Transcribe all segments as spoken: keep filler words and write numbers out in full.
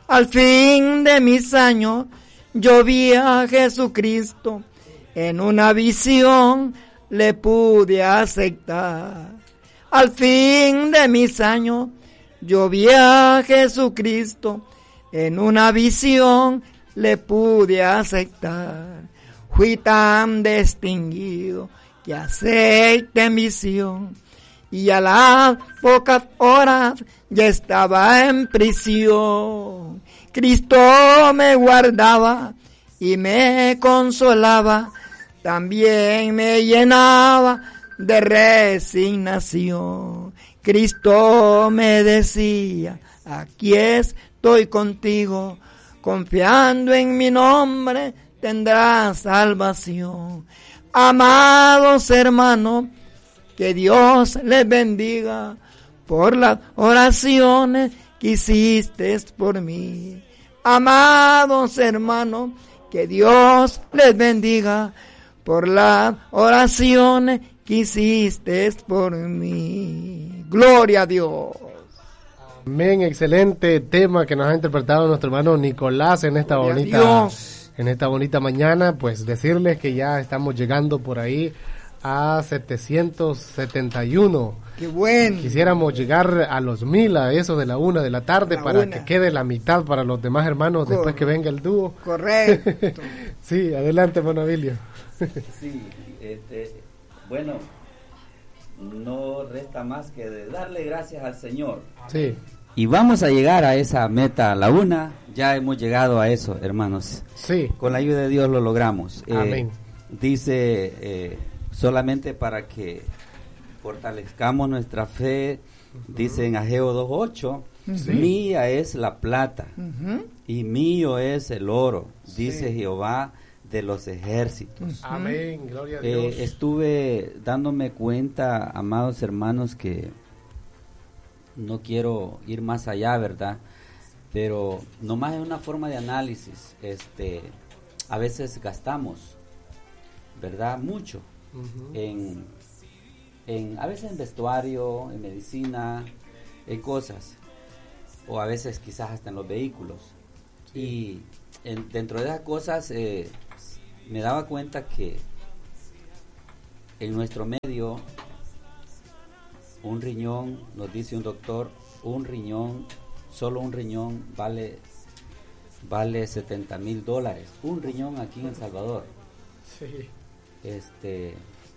Al fin de mis años yo vi a Jesucristo, en una visión le pude aceptar. Al fin de mis años yo vi a Jesucristo, en una visión le pude aceptar. Fui tan distinguido que acepté en visión, y a las pocas horas ya estaba en prisión. Cristo me guardaba y me consolaba, también me llenaba de resignación. Cristo me decía, aquí estoy contigo, confiando en mi nombre tendrás salvación. Amados hermanos, que Dios les bendiga por las oraciones que hiciste por mí. Amados hermanos, que Dios les bendiga por las oraciones que hiciste por mí. Gloria a Dios. Amén, excelente tema que nos ha interpretado nuestro hermano Nicolás en esta bonita, en esta bonita mañana. Pues decirles que ya estamos llegando por ahí a setecientos setenta y uno. Qué bueno. Quisiéramos llegar a los mil a eso de la una de la tarde la para una. Que quede la mitad para los demás hermanos. Cor- después que venga el dúo. Correcto. Sí, adelante, hermano Abilio. Sí, este, bueno, no resta más que de darle gracias al Señor. Sí. Y vamos a llegar a esa meta, a la una. Ya hemos llegado a eso, hermanos. Sí. Con la ayuda de Dios lo logramos. Amén. Eh, dice, eh, solamente para que fortalezcamos nuestra fe, uh-huh. dice en Ageo dos ocho, uh-huh. mía es la plata, uh-huh. y mío es el oro, dice sí. Jehová de los ejércitos. Uh-huh. Amén, gloria a eh, Dios. Estuve dándome cuenta, amados hermanos, que no quiero ir más allá, ¿verdad? Pero nomás es una forma de análisis. Este, a veces gastamos, ¿verdad? Mucho. Uh-huh. en, en a veces en vestuario, en medicina, en cosas, o a veces quizás hasta en los vehículos. Sí. Y en, dentro de esas cosas eh, me daba cuenta que en nuestro medio un riñón, nos dice un doctor, un riñón, solo un riñón vale vale setenta mil dólares, un riñón aquí en El Salvador. Sí. Este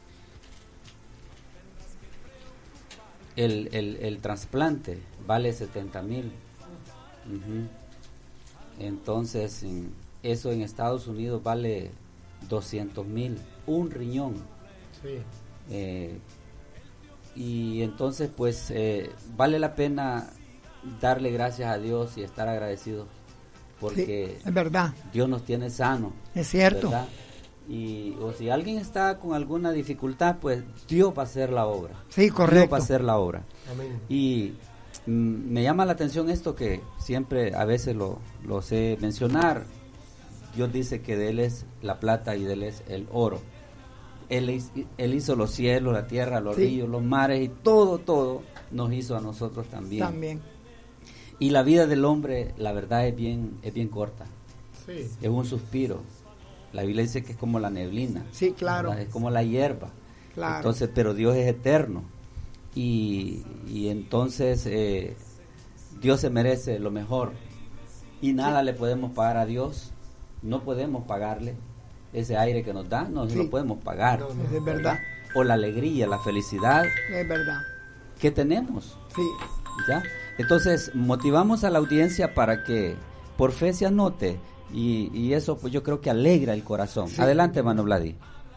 el, el, el trasplante vale setenta mil. Uh-huh. Entonces en, eso en Estados Unidos vale doscientos mil, un riñón. Sí. Eh, y entonces pues eh, vale la pena darle gracias a Dios y estar agradecidos porque sí, es verdad. Dios nos tiene sano. Es cierto. ¿Verdad? Y o si alguien está con alguna dificultad, pues Dios va a hacer la obra. Sí, correcto. Dios va a hacer la obra. Amén. Y mm, me llama la atención esto que siempre a veces lo, lo sé mencionar. Dios dice que de Él es la plata y de Él es el oro. Él, él hizo los cielos, la tierra, los sí. ríos, los mares y todo, todo nos hizo a nosotros también. También. Y la vida del hombre, la verdad, es bien, es bien corta. Sí. Es un suspiro. La Biblia dice que es como la neblina. Sí, claro. ¿verdad? Es como la hierba. Claro. Entonces, pero Dios es eterno. Y, y entonces eh, Dios se merece lo mejor. Y nada sí. le podemos pagar a Dios. No podemos pagarle. Ese aire que nos da, no sí. lo podemos pagar. No, no, es verdad. O la alegría, la felicidad. Es verdad. ¿Qué tenemos? Sí. ¿Ya? Entonces, motivamos a la audiencia para que por fe se anote y, y eso pues yo creo que alegra el corazón. Sí. Adelante, hermano Vladi.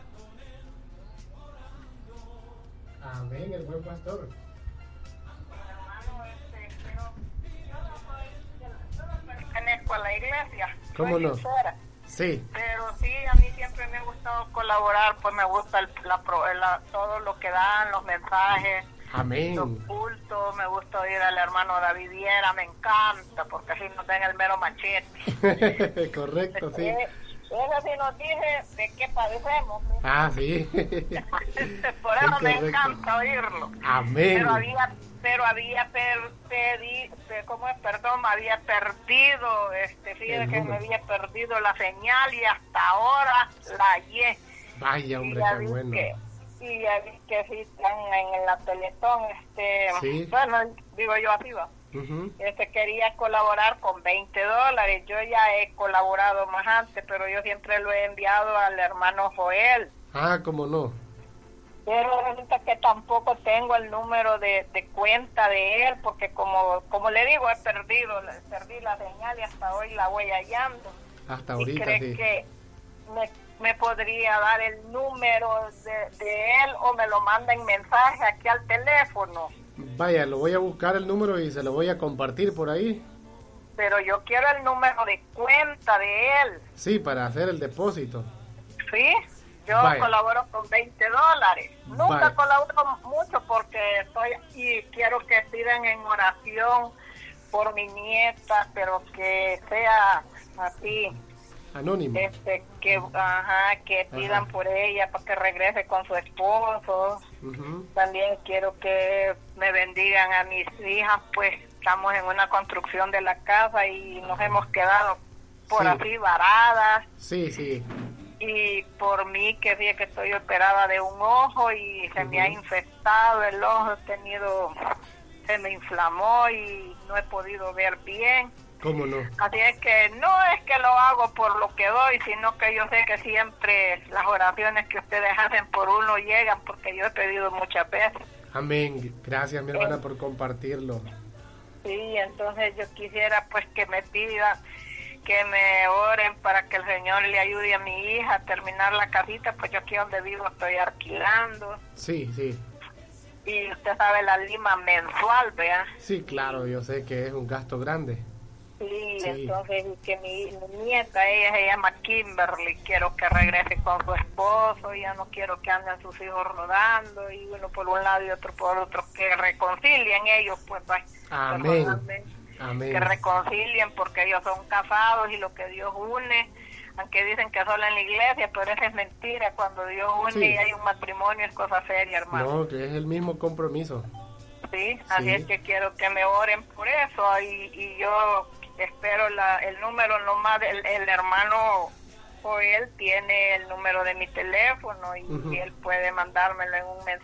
Amén, el buen pastor. Hermano, este, pero yo no soy, yo no pertenezco a la iglesia. ¿Cómo no? Sincera. Sí. Pero sí, a mí siempre me ha gustado colaborar, pues me gusta el, la, la, todo lo que dan, los mensajes. Amén. Los cultos, me gusta oír al hermano David Viera, me encanta, porque así nos den el mero machete. Correcto, sí. Él así nos dice de qué padecemos. ¿sí? Ah, sí. Por eso me encanta oírlo. Amén. Pero había pero había per, pedi, per, ¿cómo es? Perdón, me había perdido, este, fíjate que me había perdido la señal y hasta ahora la hallé. Vaya, hombre, qué bueno. Que, y ya vi que sí están en la Teletón, este, ¿sí? Bueno, digo yo así va. Uh-huh. Este quería colaborar con veinte dólares. Yo ya he colaborado más antes, pero yo siempre lo he enviado al hermano Joel. Ah, ¿cómo no? Pero resulta que tampoco tengo el número de, de cuenta de él, porque como como le digo, he perdido, perdí la señal y hasta hoy la voy hallando. Hasta ahorita, ¿Y cree sí. que me, me podría dar el número de, de él o me lo manda en mensaje aquí al teléfono? Vaya, lo voy a buscar el número y se lo voy a compartir por ahí. Pero yo quiero el número de cuenta de él. Sí, para hacer el depósito. Sí, yo Vaya. colaboro con veinte dólares. Nunca Vaya. colaboro mucho porque estoy y quiero que pidan en oración por mi nieta, pero que sea así. Anónimo. Este, que, ajá, que pidan ajá. por ella para que regrese con su esposo. Uh-huh. También quiero que me bendigan a mis hijas, pues estamos en una construcción de la casa y nos hemos quedado por sí. así varadas. Sí, sí. Y por mí, que sí, que estoy operada de un ojo y se uh-huh. me ha infectado el ojo, he tenido, se me inflamó y no he podido ver bien. ¿Cómo no? Así es que no es que lo hago por lo que doy, sino que yo sé que siempre las oraciones que ustedes hacen por uno llegan, porque yo he pedido muchas veces. Amén. Gracias, mi hermana, eh, por compartirlo. Sí, entonces yo quisiera pues que me pidan, que me oren para que el Señor le ayude a mi hija a terminar la casita, pues yo aquí donde vivo estoy alquilando. Sí, sí. Y usted sabe la lima mensual, ¿vea? Sí, claro, yo sé que es un gasto grande. Sí, sí, entonces que mi, mi nieta, ella se llama Kimberly, quiero que regrese con su esposo, ya no quiero que anden sus hijos rodando, y uno por un lado y otro por otro, que reconcilien ellos, pues, amén, amén, que reconcilien, porque ellos son casados y lo que Dios une, aunque dicen que solo en la iglesia, pero eso es mentira, cuando Dios une sí. y hay un matrimonio es cosa seria, hermano. No, que es el mismo compromiso. Sí, así sí. es que quiero que me oren por eso, y, y yo espero la, el número nomás, el, el hermano Joel tiene el número de mi teléfono y, uh-huh. y él puede mandármelo en un mensaje